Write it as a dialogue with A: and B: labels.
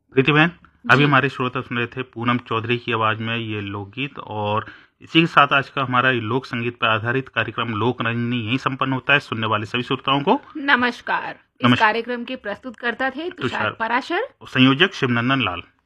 A: प्रीति बहन, अभी
B: जी।
A: हमारे श्रोता सुन रहे थे पूनम चौधरी की आवाज में ये लोकगीत, और इसी के साथ आज का हमारा ये लोक संगीत पर आधारित कार्यक्रम लोक रंजनी यही संपन्न होता है। सुनने वाले सभी श्रोताओं को
B: नमस्कार। इस
A: नमस्कार।
B: कार्यक्रम के प्रस्तुतकर्ता थे तुषार
A: तुषार,
B: पराशर।
A: संयोजक शिवनंदन लाल।